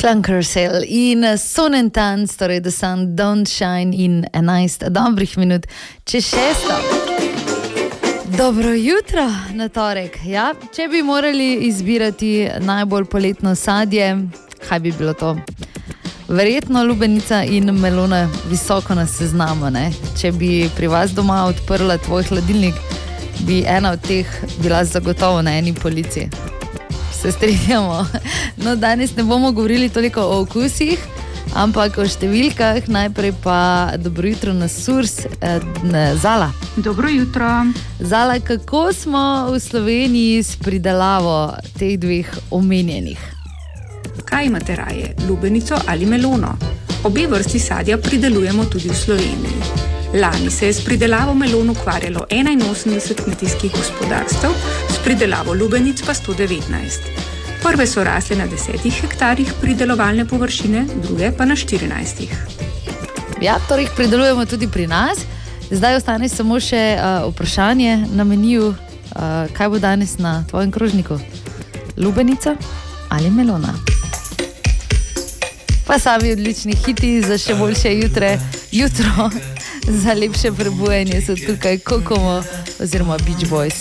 Clunkersel in Sonentans, torej The Sun Don't Shine in 11 dobrih minut čez 6. Dobro jutro na torek. Ja, če bi morali izbirati najbolj poletno sadje, kaj bi bilo to? Verjetno lubenica in melona visoko na seznamu, ne? Če bi pri vas doma odprla tvoj hladilnik, bi ena od teh bila zagotovo na eni polici. Se strinjamo. No, danes ne bomo govorili toliko o okusih, ampak o številkah. Najprej pa dobro jutro na Surs, Zala. Dobro jutro. Zala, kako smo v Sloveniji s pridelavo teh dveh omenjenih? Kaj imate raje, lubenico ali melono? Obe vrsti sadja pridelujemo tudi v Sloveniji. Lani se je s pridelavo melon ukvarjalo 81 kmetijskih gospodarstev, s pridelavo lubenic pa 119. Prve so rasle na 10 hektarjih pridelovalne površine, druge pa na 14. Ja, torej jih pridelujemo tudi pri nas. Zdaj ostane samo še vprašanje na meniju, kaj bo danes na tvojem krožniku? Lubenica ali melona? Pa sami odlični hiti za še boljše jutro. Za lepše prebujanje so tukaj Kokomo oziroma Beach Boys.